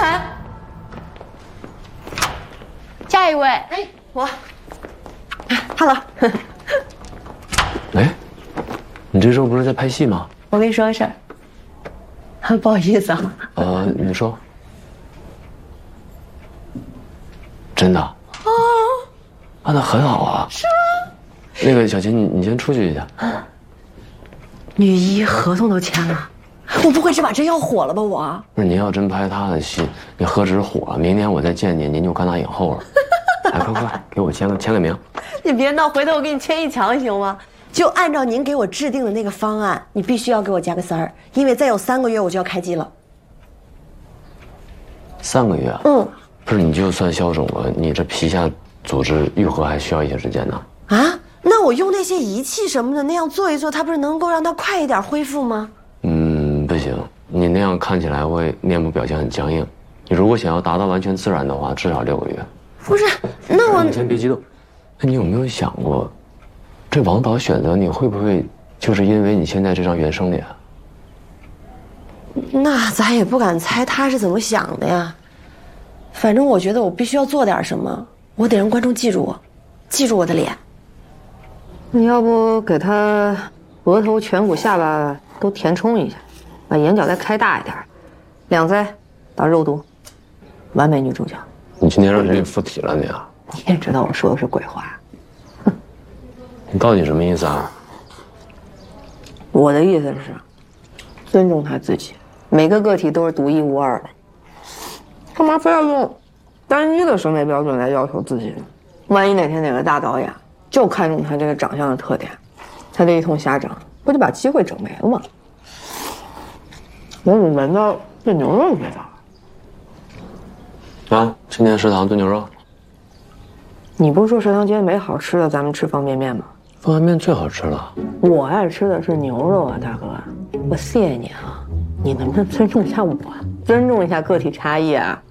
涵，下一位。 哎，我。Hello。 哎，你这周不是在拍戏吗？ 我跟你说个事儿。不好意思啊。 你说。真的？那很好啊。 是吗？ 那个小琴，你先出去一下。 女一合同都签了，我不会是把这要火了吧？我不是，您要真拍他的戏，你何止火了？明年我再见您，您就戛纳影后了。来，快，给我签个名。 你别闹，回头我给你签一墙行吗？就按照您给我制定的那个方案，你必须要给我加个3，因为再有3个月我就要开机了。 3个月？不是，你就算消肿了，你这皮下组织愈合还需要一些时间呢。 啊？那我用那些仪器什么的那样做一做，它不是能够让它快一点恢复吗？ 不行，你那样看起来会面部表情很僵硬。你如果想要达到完全自然的话，至少6个月。不是， 那我你先别激动。那你有没有想过，这王导选择你会不会就是因为你现在这张原生脸？ 那咱也不敢猜他是怎么想的呀。反正我觉得我必须要做点什么，我得让观众记住我，记住我的脸。 你要不给他额头、颧骨、下巴都填充一下，把眼角再开大一点，2腮打肉毒，完美女主角。 你今天让谁给附体了你啊？ 你也知道我说的是鬼话。 你到底什么意思啊？ 我的意思是，尊重他自己，每个个体都是独一无二的，干嘛非要用单一的审美标准来要求自己呢？万一哪天哪个大导演就看中他这个长相的特点，他这一通瞎整，不就把机会整没了吗？我怎么闻到这牛肉的味道了？啊，今天食堂炖牛肉。 你不是说食堂今天没好吃的，咱们吃方便面吗？ 方便面最好吃了。 我爱吃的是牛肉啊，大哥，我谢谢你啊，你能不能尊重一下我，尊重一下个体差异啊？